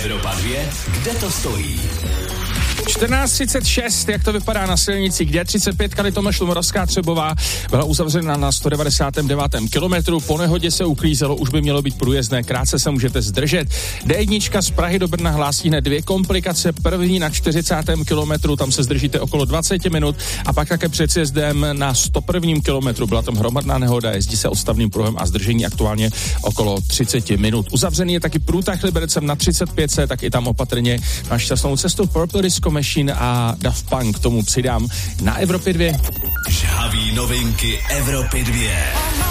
Evropa 2, kde to stojí? 14:36, jak to vypadá na silnici D35 Litomyšl-Moravská Třebová, byla uzavřena na 199. kilometru, po nehodě se uklízelo, už by mělo být průjezdné, krátce se můžete zdržet. D1 z Prahy do Brna hlásí hned 2 komplikace, první na 40. kilometru, tam se zdržíte okolo 20 minut a pak také před sjezdem na 101. kilometru, byla tam hromadná nehoda, jezdí se odstavným pruhem a zdržení aktuálně okolo 30 minut. Uzavřený je taky průtah Libercem na 35, tak i tam opatrně na šťastnou cestu. Purple Disco Machine a Daft Punk k tomu přidám na Evropě 2. Žhavý novinky Evropy 2.